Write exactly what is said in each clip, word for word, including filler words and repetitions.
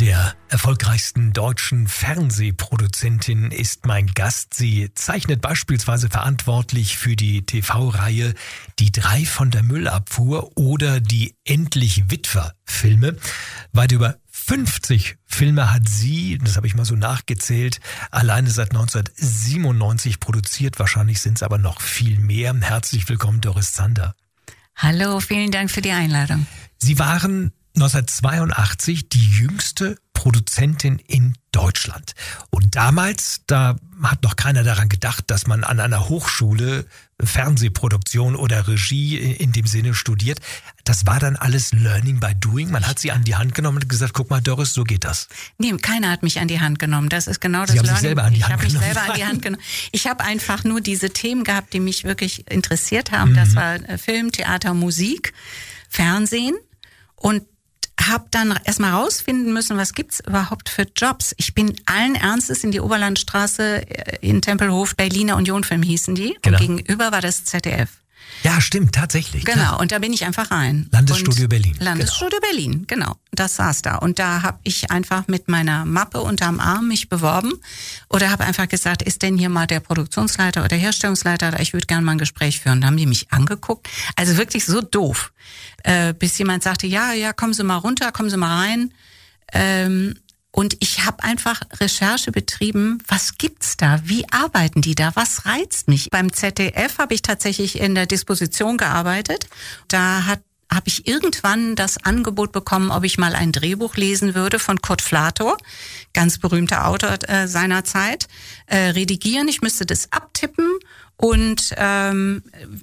der erfolgreichsten deutschen Fernsehproduzentin ist mein Gast. Sie zeichnet beispielsweise verantwortlich für die T V-Reihe Die drei von der Müllabfuhr oder die Endlich Witwer-Filme. Weit über fünfzig Filme hat sie, das habe ich mal so nachgezählt, alleine seit neunzehnhundertsiebenundneunzig produziert. Wahrscheinlich sind es aber noch viel mehr. Herzlich willkommen, Doris Zander. Hallo, vielen Dank für die Einladung. Sie waren neunzehnhundertzweiundachtzig die jüngste Produzentin in Deutschland. Und damals, da hat noch keiner daran gedacht, dass man an einer Hochschule Fernsehproduktion oder Regie in dem Sinne studiert. Das war dann alles Learning by Doing. Man hat sie an die Hand genommen und gesagt, guck mal, Doris, so geht das. Nee, keiner hat mich an die Hand genommen. Das ist genau das Sie haben Learning. Sich selber an die ich Hand habe mich genommen. selber an die Hand genommen. Ich habe einfach nur diese Themen gehabt, die mich wirklich interessiert haben. Mhm. Das war Film, Theater, Musik, Fernsehen und habe dann erstmal rausfinden müssen, was gibt's überhaupt für Jobs. Ich bin allen Ernstes in die Oberlandstraße in Tempelhof, Berliner Union-Film hießen die. Genau. Und gegenüber war das Z D F. Ja, stimmt, tatsächlich. Genau, klar. Und da bin ich einfach rein. Landesstudio und Berlin. Landesstudio genau. Berlin, genau. Das saß da. Und da habe ich einfach mit meiner Mappe unterm Arm mich beworben oder habe einfach gesagt, ist denn hier mal der Produktionsleiter oder Herstellungsleiter? Ich würde gerne mal ein Gespräch führen. Da haben die mich angeguckt. Also wirklich so doof. Äh, bis jemand sagte, ja, ja, kommen Sie mal runter, kommen Sie mal rein. Ähm, Und ich habe einfach Recherche betrieben, was gibt's da, wie arbeiten die da, was reizt mich. Beim Z D F habe ich tatsächlich in der Disposition gearbeitet. Da hat habe ich irgendwann das Angebot bekommen, ob ich mal ein Drehbuch lesen würde von Kurt Flator, ganz berühmter Autor äh, seiner Zeit, äh, redigieren. Ich müsste das abtippen und ähm,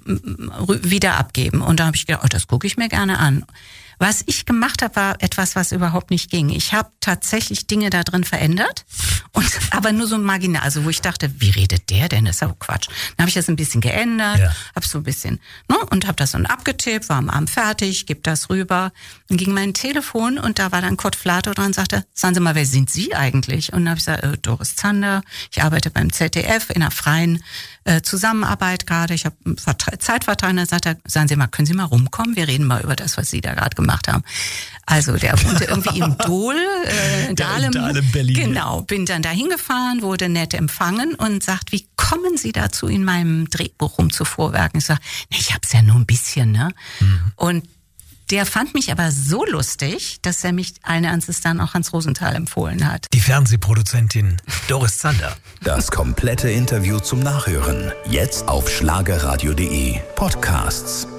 wieder abgeben. Und da habe ich gedacht, oh, das gucke ich mir gerne an. Was ich gemacht habe, war etwas, was überhaupt nicht ging. Ich habe tatsächlich Dinge da drin verändert, und aber nur so marginal, also wo ich dachte, wie redet der denn? Das ist ja Quatsch. Dann habe ich das ein bisschen geändert, ja. habe so ein bisschen, ne, und habe das dann abgetippt, war am Abend fertig, gebe das rüber. Dann ging mein Telefon und da war dann Kurt Flator dran und sagte, sagen Sie mal, wer sind Sie eigentlich? Und dann habe ich gesagt, äh, Doris Zander, ich arbeite beim Z D F in einer freien äh, Zusammenarbeit gerade, ich habe einen Vertre- Zeitvertrag. Und dann sagt er, sagen Sie mal, können Sie mal rumkommen? Wir reden mal über das, was Sie da gerade gemacht haben. Also der wohnte irgendwie im Dol, äh, Dahlem, Dahlem, Berlin. Genau, bin dann da hingefahren, wurde nett empfangen und sagt, wie kommen Sie dazu, in meinem Drehbuch rumzuvorwerken? Ich sage, ich hab's ja nur ein bisschen, ne? Mhm. Und der fand mich aber so lustig, dass er mich allen Ernstes dann auch Hans Rosenthal empfohlen hat. Die Fernsehproduzentin Doris Zander. Das komplette Interview zum Nachhören. Jetzt auf schlagerradio punkt de Podcasts.